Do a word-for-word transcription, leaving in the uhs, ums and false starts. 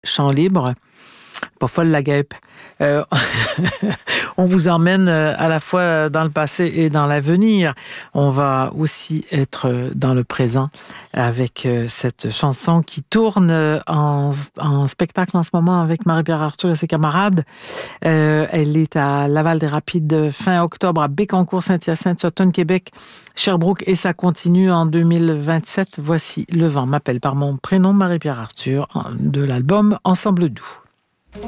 chant libre. Pas folle la guêpe. Euh, on vous emmène à la fois dans le passé et dans l'avenir. On va aussi être dans le présent avec cette chanson qui tourne en, en spectacle en ce moment avec Marie-Pierre Arthur et ses camarades. Euh, elle est à Laval-des-Rapides fin octobre, à Bécancour, Saint-Hyacinthe, Sutton, Québec, Sherbrooke, et ça continue en deux mille vingt-sept. Voici Le vent m'appelle par mon prénom, Marie-Pierre Arthur, de l'album Ensemble doux.